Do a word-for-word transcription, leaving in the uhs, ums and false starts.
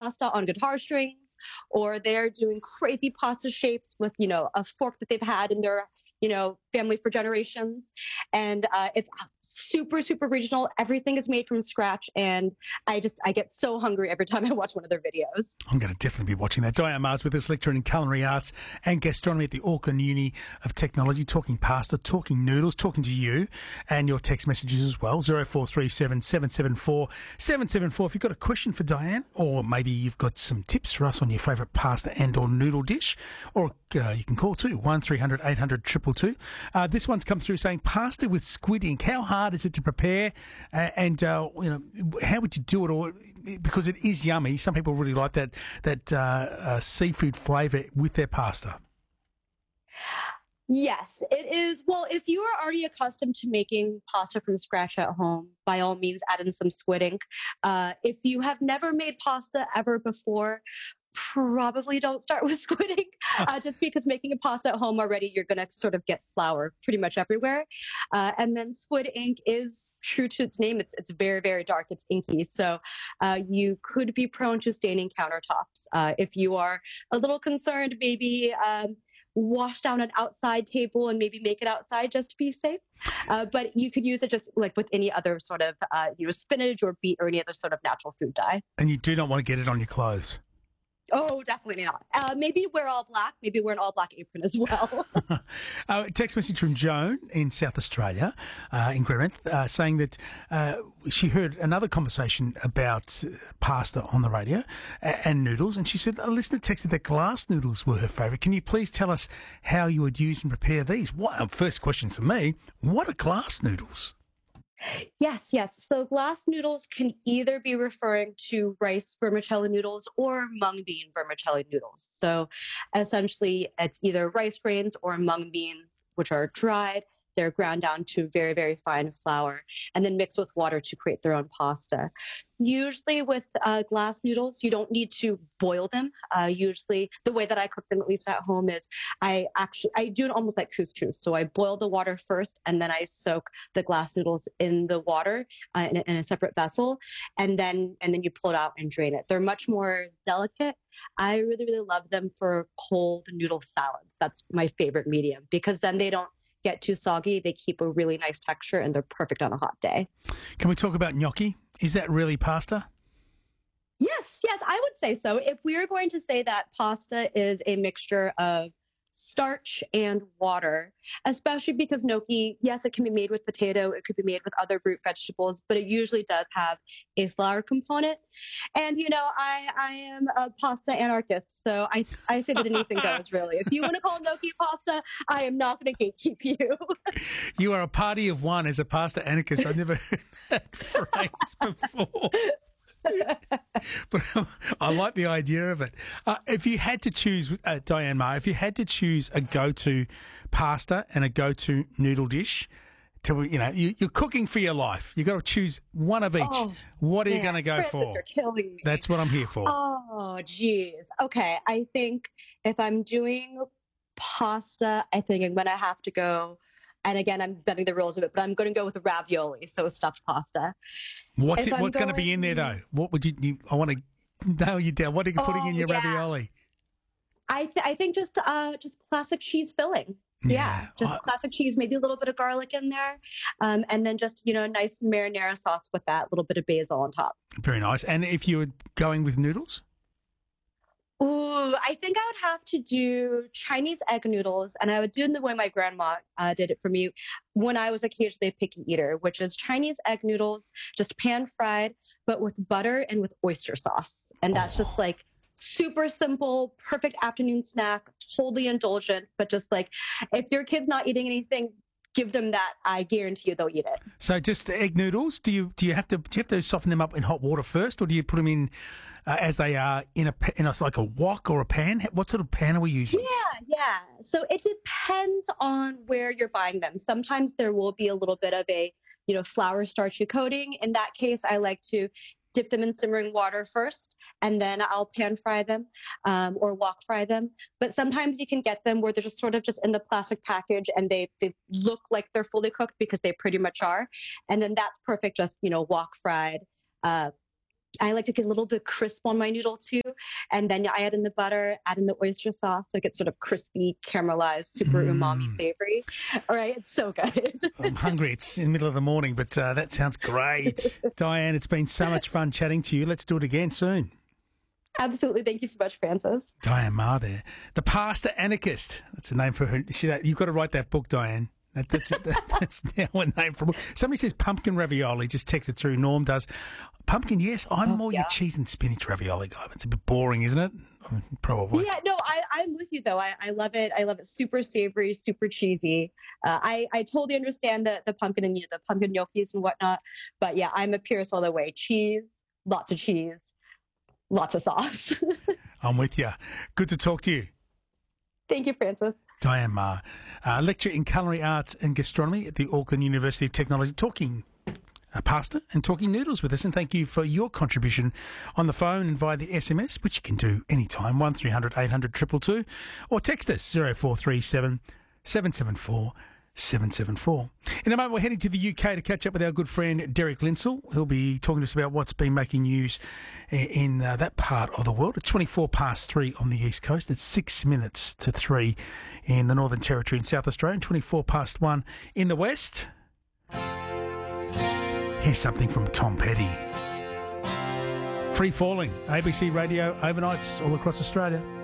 pasta on guitar strings, or they're doing crazy pasta shapes with, you know, a fork that they've had in their, you know, family for generations. And uh, it's super, super regional. Everything is made from scratch. And I just, I get so hungry every time I watch one of their videos. I'm going to definitely be watching that. Diane Mars with us, lecturer in culinary arts and gastronomy at the Auckland Uni of Technology, talking pasta, talking noodles, talking to you and your text messages as well. zero four three seven, seven seven four, seven seven four. If you've got a question for Diane, or maybe you've got some tips for us on your favourite pasta and or noodle dish, or uh, you can call too, one three hundred eight hundred two two two. Uh, this one's come through saying pasta with squid ink. How hard is it to prepare? Uh, and, uh, you know, how would you do it? Or because it is yummy. Some people really like that, that uh, uh, seafood flavour with their pasta. Yes, it is. Well, if you are already accustomed to making pasta from scratch at home, by all means, add in some squid ink. Uh, if you have never made pasta ever before, probably don't start with squid ink, uh, just because making a pasta at home already, you're going to sort of get flour pretty much everywhere. Uh, and then squid ink is true to its name. It's it's very, very dark. It's inky. So uh, you could be prone to staining countertops. Uh, if you are a little concerned, maybe um, wash down an outside table and maybe make it outside just to be safe. Uh, but you could use it just like with any other sort of, uh, you know, spinach or beet or any other sort of natural food dye. And you do not want to get it on your clothes. Oh, definitely not. Uh, maybe wear all black. Maybe wear an all black apron as well. uh, text message from Joan in South Australia, uh, in Greymouth, uh, saying that uh, she heard another conversation about pasta on the radio and, and noodles, and she said a listener texted that glass noodles were her favourite. Can you please tell us how you would use and prepare these? What, uh, first question for me, what are glass noodles? Yes, yes. So glass noodles can either be referring to rice vermicelli noodles or mung bean vermicelli noodles. So essentially, it's either rice grains or mung beans, which are dried. They're ground down to very, very fine flour and then mixed with water to create their own pasta. Usually with uh, glass noodles, you don't need to boil them. Uh, usually the way that I cook them, at least at home, is I actually, I do it almost like couscous. So I boil the water first and then I soak the glass noodles in the water uh, in, a, in a separate vessel. And then, and then you pull it out and drain it. They're much more delicate. I really, really love them for cold noodle salads. That's my favorite medium because then they don't get too soggy. They keep a really nice texture and they're perfect on a hot day. Can we talk about gnocchi? Is that really pasta? Yes, yes, I would say so. If we are going to say that pasta is a mixture of starch and water, especially because gnocchi, yes, it can be made with potato, it could be made with other root vegetables, but it usually does have a flour component. And, you know, I, I am a pasta anarchist, so I, I say that anything goes, really. If you want to call gnocchi pasta, I am not going to gatekeep you. You are a party of one as a pasta anarchist. I've never heard that phrase before. But um, I like the idea of it. Uh, if you had to choose, uh, Diane Mar, if you had to choose a go-to pasta and a go-to noodle dish, to you know, you, you're cooking for your life. You've got to choose one of each. Oh, what are man, you going to go Francis, for? You're killing me. That's what I'm here for. Oh, geez. Okay, I think if I'm doing pasta, I think I'm going to have to go. And again, I'm bending the rules of it, but I'm going to go with ravioli, so stuffed pasta. What's if it? What's going to be in there, though? What would you? you I want to nail you down. What are you putting oh, in your yeah. ravioli? I th- I think just uh just classic cheese filling. Yeah, yeah just I... classic cheese, maybe a little bit of garlic in there, um, and then just you know a nice marinara sauce with that, little bit of basil on top. Very nice. And if you were going with noodles? Ooh, I think I would have to do Chinese egg noodles, and I would do it the way my grandma uh, did it for me when I was occasionally a picky eater, which is Chinese egg noodles, just pan fried, but with butter and with oyster sauce. And that's oh. just like super simple, perfect afternoon snack, totally indulgent, but just like if your kid's not eating anything, give them that. I guarantee you they'll eat it. So just egg noodles. Do you do you have to do you have to soften them up in hot water first, or do you put them in uh, as they are in a in a like a wok or a pan? What sort of pan are we using? Yeah, yeah. So it depends on where you're buying them. Sometimes there will be a little bit of a you know flour starchy coating. In that case, I like to dip them in simmering water first, and then I'll pan fry them um, or wok fry them. But sometimes you can get them where they're just sort of just in the plastic package and they, they look like they're fully cooked because they pretty much are. And then that's perfect, just, you know, wok fried, uh, I like to get a little bit crisp on my noodle too. And then I add in the butter, add in the oyster sauce. So it gets sort of crispy, caramelized, super Mm. umami savory. All right. It's so good. I'm hungry. It's in the middle of the morning, but uh, that sounds great. Diane, it's been so much fun chatting to you. Let's do it again soon. Absolutely. Thank you so much, Francis. Diane Maher there. The Pasta Anarchist. That's a name for her. She, you've got to write that book, Diane. That, that's that's now a name for a book. Somebody says pumpkin ravioli. Just text it through. Norm does. Pumpkin, yes. I'm Oh, more yeah. your cheese and spinach ravioli guy. It's a bit boring, isn't it? I mean, probably. Yeah, no, I, I'm with you though. I, I love it. I love it. Super savory, super cheesy. Uh, I, I totally understand the, the pumpkin and you know, the pumpkin gnocchis and whatnot. But yeah, I'm a purist all the way. Cheese, lots of cheese, lots of sauce. I'm with you. Good to talk to you. Thank you, Francis. Diane Maher, uh, lecturer in culinary arts and gastronomy at the Auckland University of Technology, talking uh, pasta and talking noodles with us. And thank you for your contribution on the phone and via the S M S, which you can do anytime, one three hundred eight hundred two two two, or text us zero four three seven seven seven four seven seven four. In a moment, we're heading to the U K to catch up with our good friend Derek Linsell. He'll be talking to us about what's been making news in uh, that part of the world. It's twenty-four past three on the East Coast. It's six minutes to three in the Northern Territory in South Australia, and twenty-four past one in the West. Here's something from Tom Petty. Free Falling, A B C Radio overnights all across Australia.